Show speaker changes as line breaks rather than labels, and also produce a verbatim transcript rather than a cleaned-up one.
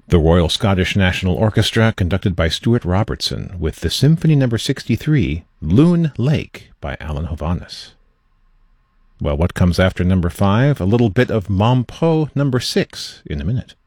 The Royal Scottish National Orchestra, conducted by Stuart Robertson, with the Symphony Number sixty-three, Loon Lake, by Alan Hovhaness. Well, what comes after number five? A little bit of Maupeou Number six in a minute.